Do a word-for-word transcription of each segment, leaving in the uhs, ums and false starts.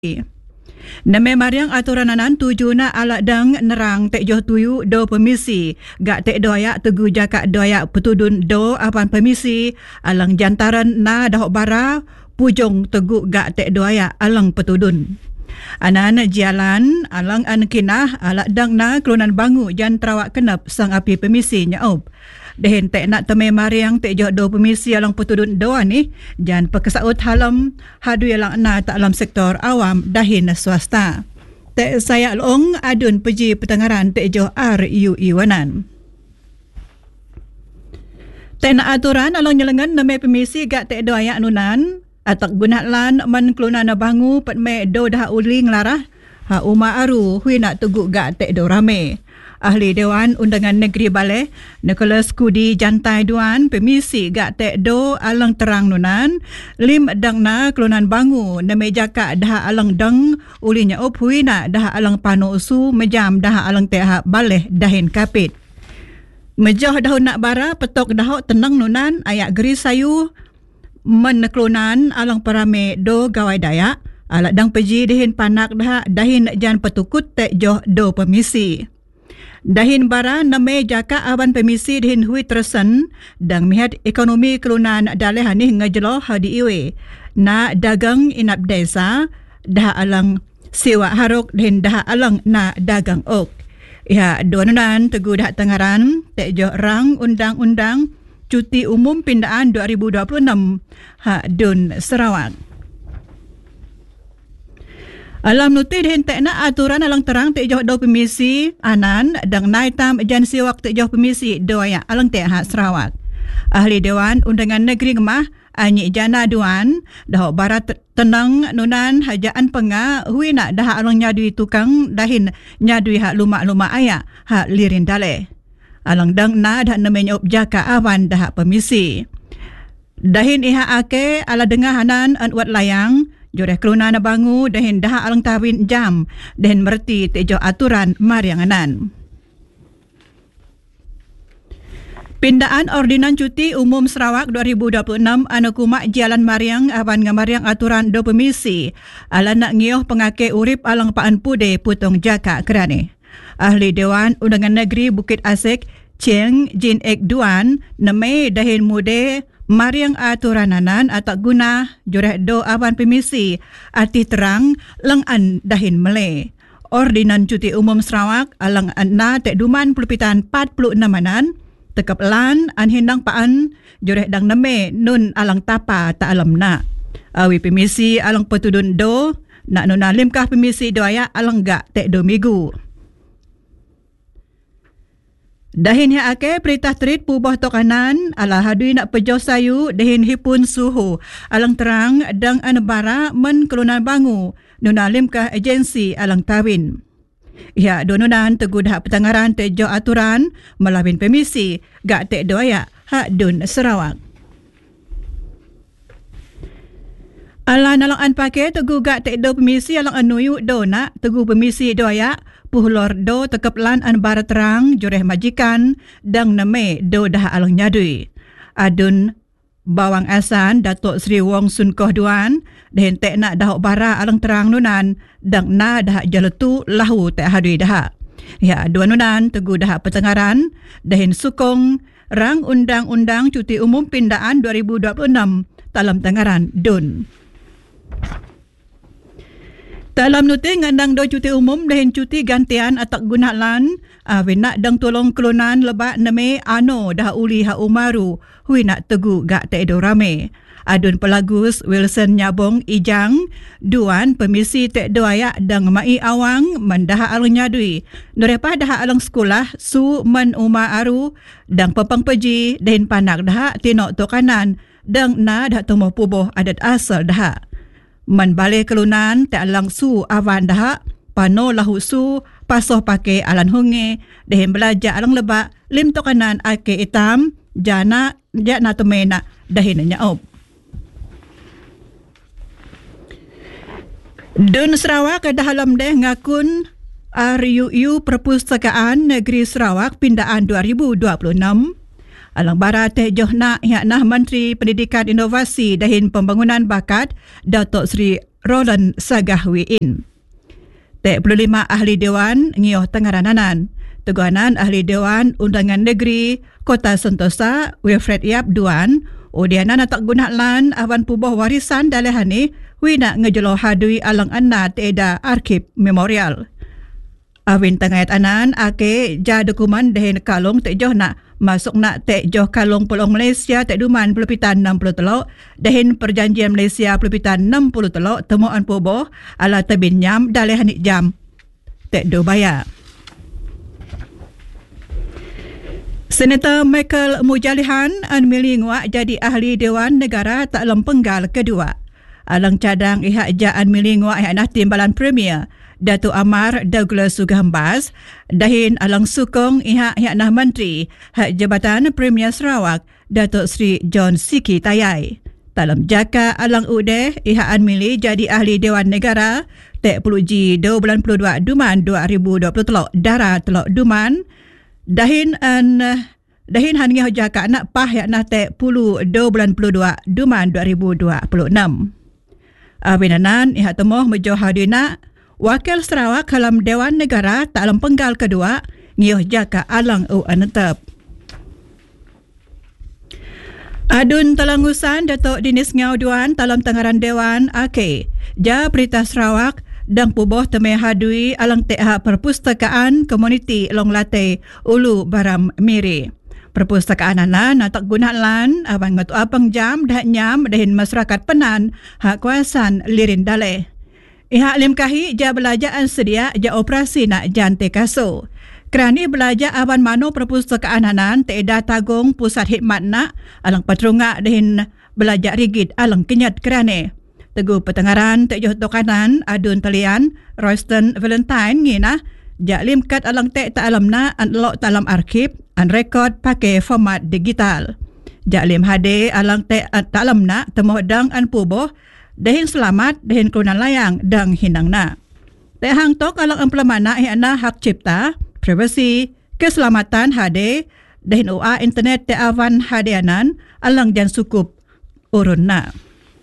Name mariang aturan anan tuju na ala dang nerang tek joh tuyu do permisi gak tek doyak tegu jaka doyak petudun do apan permisi alang jantaran na dahok bara pujong tegu gak tek doyak alang petudun. Anan jalan alang an kinah ala dang na kelunan bangu jan terawak kenap sang api permisi nyaop. Dehen tek nak teme mariang tek joh do permisi alang petudun doa ni jan pekesaut halam hadu alang na tak alam sektor awam dahin swasta. Tek saya long adun peji pertengaran tek joh R U I wanan. Tek nak aturan alang nyelengan name permisi gak tek doa yak nunan atak gunaklan man kelunan bangu pat me do dah uling larah ha uma aru hui nak teguk gak tek do rame. Ahli Dewan Undangan Negeri Baleh Nicholas Kudi jantai duan permisi gak tek do alang terang nunan lim dang na kelunan bangu na meja ka dah alang dang ulinya op hui na dah alang pano usu mejam dah alang tek ha baleh dahin kapit. Mejah dahun nak bara petok dahok tenang nunan ayak geri sayu men kelunan alang parame do gawai dayak alat dang peji dahin panak dah dahin jan petukut tek joh do permisi. Dahin bara name jaka awan permisi dahin hui tersen dang mihat ekonomi kelunan daleh hanih ngejelo hadi iwe na dagang inap desa dah alang sewa harok dahin dah alang na dagang ok. Ya doanan tegu dah tengaran tek joh rang undang-undang cuti umum pindaan dua ribu dua puluh enam ha dun Sarawak. Alam nutih dahin tek na aturan alang terang tek joh do permisi anan dang nai tam jan siwak tek joh permisi do ya alang tek ha Sarawak. Ahli Dewan Undangan Negeri Ngemah Anyi Jana Duan dah barat tenang nunan hajaan penga hui nak dah alang nyadui tukang dahin nyadui hak lumak-lumak ayak hak lirin dale. Alang dang na dah namanya objaka awan dah permisi. Dahin iha ake ala dengar hanan an wat layang joreh kelunan bangu dahin dah alang tawin jam dahin merti tejo aturan mariang anan. Pindaan Ordinan Cuti Umum Sarawak dua ribu dua puluh enam anu kumak jalan mariang awan ngamariang aturan do permisi ala nak ngioh pengake urip alang paan pude putong jaka kerane. Ahli Dewan Undangan Negeri Bukit Asik Cheng Jin Ek Duan neme dahin mude mariang aturan anan atak guna joreh do awan permisi arti terang lang an dahin mele. Ordinan Cuti Umum Sarawak alang anna tek duman pulupitan empat puluh enam anan tekap lan an hindang paan joreh dang neme nun alang tapa ta alam na. Awi permisi alang petudun do nak nunalim kah permisi do ayak alang gak tek do migu. Dahin ya ake perintah terit pubah tokanan ala hadui nak pejoh sayu dahin hipun suhu alang terang dang anebara men kelunan bangu nunalim kah agensi alang tawin. Ya donunan tegu dah petangaran tejo aturan melawin permisi gak tek doya hak dun Sarawak. Ala nalang pake tegu gak tek do permisi alang anuyu do nak tegu permisi doya puhlor do tekep lan an barat terang joreh majikan dang name do dah alang nyadui. Adun Bawang Asan Datuk Sri Wong Sun Koh Duan dahin tek nak dahok bara alang terang nunan dang na dah jaletu lahu tek hadui dah. Ya dua nunan tegu dah pertengaran dahin sukong rang undang-undang cuti umum pindaan dua ribu dua puluh enam dalam tengaran dun. Dalam nuti ngandang do cuti umum dahin cuti gantian atak gunaklan awi nak dang tolong kelunan lebak neme ano dah uli ha umaru hui nak tegu gak tek do rame. Adun Pelagus Wilson Nyabong Ijang duan permisi tek do ayak dang mai awang mendah alang nyadui norepa dah alang sekolah su men uma aru dang pepang peji dahin panak dah tinok tokanan dang na dah temu puboh adat asal dah. Man balik kelunan tak alang su awan dah pano lahu su pasoh pakai alan hunge dahin belajar alang lebak lim tokanan ake itam jana jana temena dahin nyaop. Dun Sarawak dah halam deh ngakun R U U Perpustakaan Negeri Sarawak pindaan dua ribu dua puluh enam alang barat teh johna yaknah Menteri Pendidikan Inovasi dahin Pembangunan Bakat Datuk Seri Roland Sagahwiin. tiga puluh lima ahli Dewan ngioh tengarananan. Teguhanan ahli Dewan Undangan Negeri Kota Sentosa Wilfred Yap Duan udianan atak guna lan awan puboh warisan dalehani wina ngejelo hadui alang anna teeda arkip memorial. Awin tengayat anan ake ja dokumen dehin kalung te joh nak masuk nak te joh kalung Pulau Malaysia te duman pelupitan enam puluh telok dehin perjanjian Malaysia pelupitan enam puluh telok temuan puboh ala tebin nyam dalehani jam te do bayar. Senator Michael Mujalihan anmili nguak jadi ahli Dewan Negara tak lempenggal kedua. Alang cadang ihak ja anmili nguak ihak nah timbalan Premier Datuk Amar Douglas Sugambas dahin alang sukong ihak ihak nah Menteri Hak Jabatan Premier Sarawak Datuk Sri John Siki Tayai. Dalam jaka alang udeh ihak anmili jadi ahli Dewan Negara tiga puluh G dua bulan dua Duman dua ribu dua puluh telok Dara telok Duman dahin an dahin hanya jaka anak pah yak nah te puluh dua bulan dua Duman dua ribu dua puluh enam. Abinanan ihak temoh mejo hadina Wakil Sarawak dalam Dewan Negara tak lempenggal kedua ngioh jaka alang u anetep. Adun Telangusan Datuk Dinis Ngau Duan dalam Tengaran Dewan Ake ja Berita Sarawak dan puboh temeh hadui alang teha perpustakaan komuniti Long Lateh Ulu Baram Miri. Perpustakaan ana natak guna lan abang ngatu apang jam dah nyam dahin masyarakat penan hak kuasan lirin daleh. Ihak lim kahi ja belajaan sedia ja operasi nak jante kaso. Kerani belajar awan mano perpustakaan anan teeda tagung pusat hikmat nak alang patrunga dahin belajar rigid alang kenyat kerane. Teguh Petengaran Tek Joh Tokanan Adun Talian Royston Valentine ngina jak limkat alang tek tak alam na an lok dalam arkip an rekod pakai format digital. Jak lim hade alang tek tak alam na temoh dang an puboh dahin selamat dahin kelunan layang dang hinang na. Tek hang tok alang implemana hiana hak cipta, privasi, keselamatan hade dahin U A internet tek awan hade anan alang jan sukup urun na.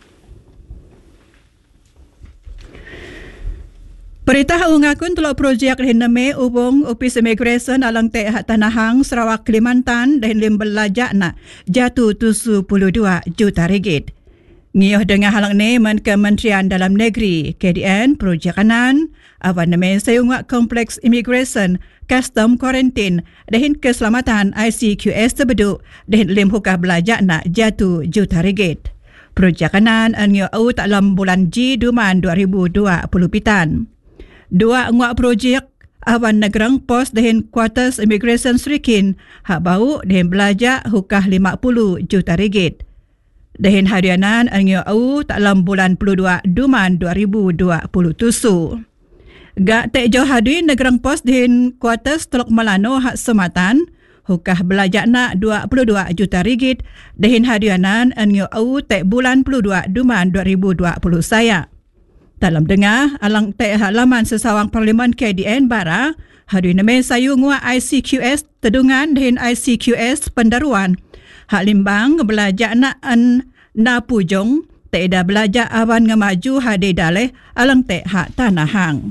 Perintah ungakun telok projek hiname ubung Opis Immigration alang te hak Tanahang Sarawak Kalimantan dan limbel lajak nak jatuh tujuh puluh dua juta ringgit. Ngioh dengan halang ni men Kementerian Dalam Negeri K D N projek kanan awan name sayungak kompleks immigration custom quarantine dan keselamatan I C Q S terbeduk dan lim hukah belajak nak jatuh juta ringgit. Projek kanan ngioh au dalam bulan G Duman dua ribu dua puluh pitan. Dua nguak projek awan negerang pos dahin Quarters Immigration Serikin hak bau dahin belajak hukah lima puluh juta ringgit. Dahin harianan angyo au dalam bulan puluh dua Duman dua ribu dua puluh tujuh. Gak tek jauh hadui negerang pos dahin Quarters Teluk Melano hak Sematan hukah belajak nak dua puluh dua juta ringgit dahin harianan angyo au tek bulan puluh dua Duman dua ribu dua puluh saya. Dalam dengar, alang tek halaman sesawang Parlimen K D N bara, hari neme sayu ngua I C Q S tedungan dengan I C Q S pendaruan. Hak limbang belajak nak an na pujong, tek dah belajak awan ngemaju hade daleh alang tek hak Tanahang.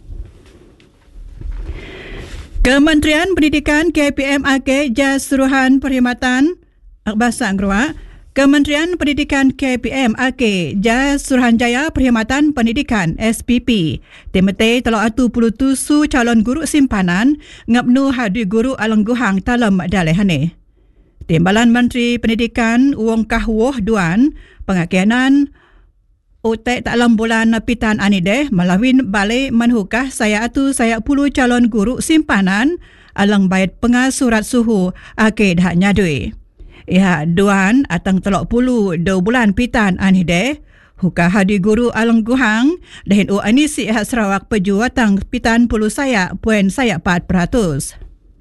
Kementerian Pendidikan K P M A K ja Suruhan Perkhidmatan Bahasa Anggerak Kementerian Pendidikan K P M A K ja Suruhanjaya Perkhidmatan Pendidikan S P P temete telok atu puluh tusu calon guru simpanan ngapnu hadi guru alang guhang dalam dalehane. Timbalan Menteri Pendidikan Wong Kah Woh Duan pengakianan utek dalam bulan pitan anideh melawin balik menhukah saya atu saya puluh calon guru simpanan alang bayat pengasurat suhu akid hak nyadui. Iha Duan atang telok puluh dua bulan pitan anide hukah hadi guru alang guhang dahin u anisi hak Sarawak peju atang pitan puluh saya poin saya empat peratus.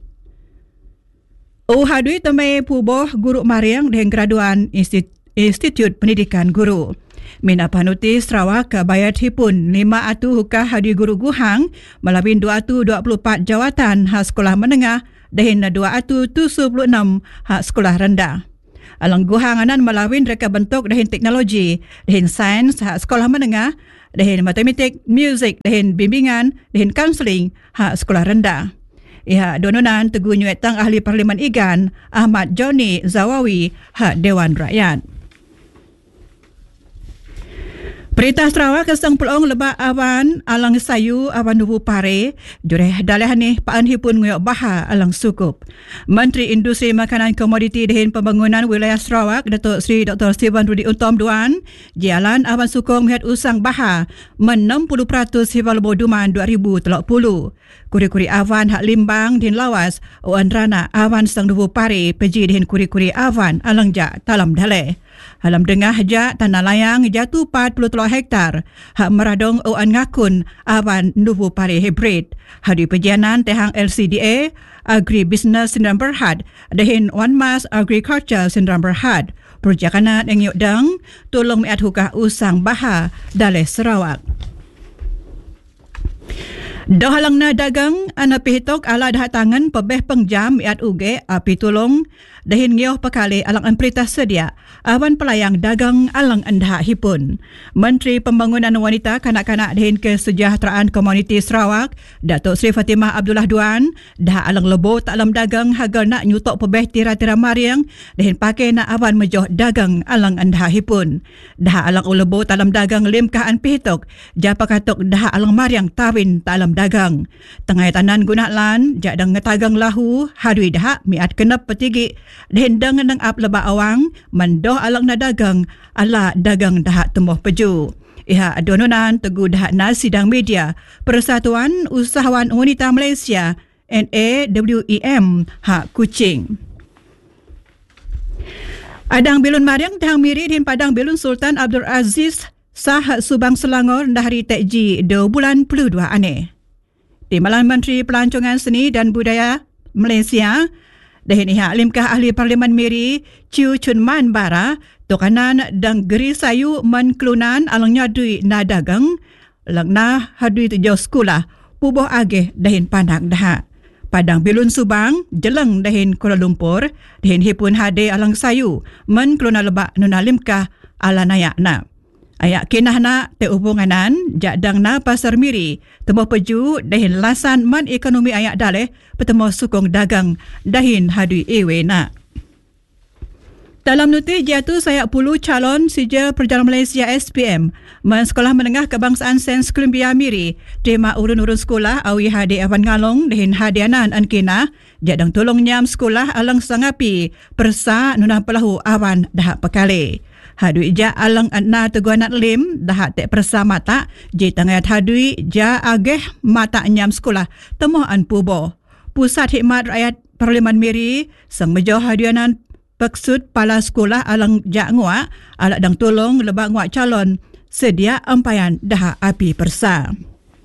U hadui temai puboh guru mariang dahin graduan Institut, Institut Pendidikan Guru. Mina panuti Sarawak bayat hipun lima atu hukah hadi guru guhang melawin dua atu dua puluh empat jawatan hak sekolah menengah dahin dua atu tujuh puluh enam hak sekolah rendah. Alang guhang anan melawin reka bentuk dahin teknologi, dahin sains hak sekolah menengah, dahin matematik, muzik, dahin bimbingan, dahin kaunseling hak sekolah rendah. Ia dononan teguh nyuetang ahli Parlimen Igan Ahmad Joni Zawawi hak Dewan Rakyat. Perintah Sarawak kesang pelong lebak awan alang sayu awan nubu pare jureh dalih ni paan hipun nguyok baha alang sukup. Menteri Industri Makanan Komoditi dan Pembangunan Wilayah Sarawak Datuk Seri Doktor Stephen Rudi Utom Duan jalan awan sukong melihat usang baha men enam puluh peratus hibal boduman dua ribu tiga puluh. Kuri-kuri awan hak limbang din lawas oan rana awan sang nubu pare peji din kuri-kuri awan alang jak talam daleh. Halam dengah jak tanah layang jatuh empat puluh tiga hektar hak meradong oan ngakun awan nubu pare hibrid. Hadi pejianan tehang L C D A Agribusiness Sendirian Berhad dahin One Mas Agriculture Sendirian Berhad. Perjakanan yang yukdang tolong miat hukah usang baha daleh Sarawak. Dohalang na dagang ana pihitok ala dah tangan pebeh pengjam miat uge api tolong dahin ngioh pekali alang emperita sedia awan pelayang dagang alang endah hipun. Menteri Pembangunan Wanita Kanak-kanak dahin Kesejahteraan Komuniti Sarawak Datuk Seri Fatimah Abdullah Duan dah alang lebo tak alam dagang hagal nak nyutok pebeh tira-tira mariang dahin pakai nak awan mejoh dagang alang endah hipun. Dah alang lebo tak alam dagang limkahan pihitok japa katok dah alang mariang tawin tak alam dagang. Tengah tanan guna lan jak dang ngetagang lahu hadui dah miat kenap petigi dendang nang ap leba awang mandoh alang na dagang ala dagang dah temuh peju. Iha adononan teguh dah na sidang media Persatuan Usahawan Wanita Malaysia N A W E M hak Kuching. Adang Belun Mariang Tahang Miri din Padang Belun Sultan Abdul Aziz sah Subang Selangor dahari tekji dua bulan puluh dua ane. Timbalan Menteri Pelancongan Seni dan Budaya Malaysia dahin ihak limkah ahli Parlimen Miri Chiu Chun Man Bara tokanan dan geri sayu man kelunan alang nyadui na dagang langna hadui tujuh sekolah puboh ageh dahin pandang dah. Padang Belun Subang jeleng dahin Kuala Lumpur dahin hipun hade alang sayu man keluna lebak nuna limkah ala nayak na. Ayak kinah na te hubunganan jak dang na Pasar Miri temu peju dahin lasan man ekonomi ayak daleh petemu sukong dagang dahin hadui ewe na. Dalam noti jatuh sayak puluh calon sijil Perjalanan Malaysia S P M man Sekolah Menengah Kebangsaan Sains Columbia Miri terima urun-urun sekolah awi hadi awan ngalong dahin hadianan an kinah jak dang tolong nyam sekolah alang sangapi persa nunah pelahu awan dah pekali. Hadui ja alang anna teguanat lim dah tek persa mata je tangayat hadui ja ageh mata nyam sekolah temuh an pubo. Pusat Hikmat Rakyat Parlimen Miri sang mejoh hadianan peksud pala sekolah alang ja nguak alak dang tolong lebak nguak calon sedia ampayan dah api persa.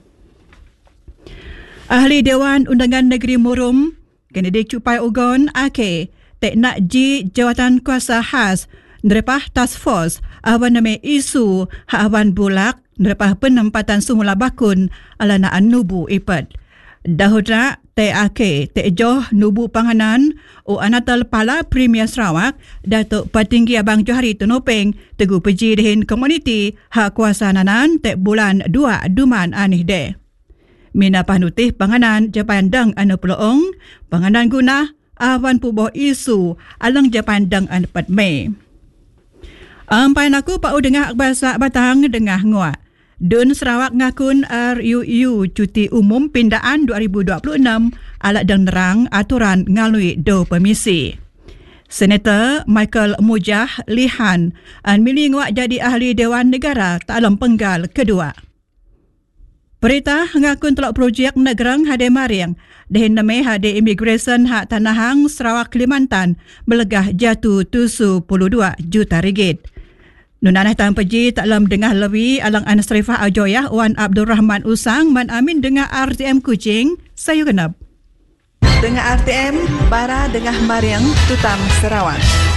Ahli Dewan Undangan Negeri Murum Kennedy Cupai Ugon Ake tek nak ji jawatan kuasa khas Nerepah Task Force awan nama isu hak awan bulak nerepah penempatan semula bakun ala naan nubu ipat. Dahudra T A K T Joh nubu panganan o anatal pala Premier Sarawak Datuk Patinggi Abang Johari Tunopeng teguh peji dehin komuniti hak kuasa nanan tek bulan dua duman anih de. Mina panutih panganan Japan dang anu peloong panganan guna awan puboh isu alang Japan dang anu pat Mei. Ampai naku pau dengah bahasa batang dengah nguat. Dun Sarawak ngakun R U U cuti umum pindaan dua ribu dua puluh enam alat dan nerang aturan ngalui do permisi. Senator Michael Mujah Lihan an milih nguat jadi ahli Dewan Negara Taklam Penggal kedua. Perintah ngakun telok projek negerang hade mariang dahin name hade immigration hak Tanahang Sarawak Kalimantan melegah jatuh tujuh puluh dua juta ringgit. Nunanah tang peji taklam dengah lewi alang An Sarifah Ajoyah Wan Abdul Rahman Usang man amin dengah R T M Kuching sayu genap. Dengah R T M bara dengah Mariang Tutam Sarawak.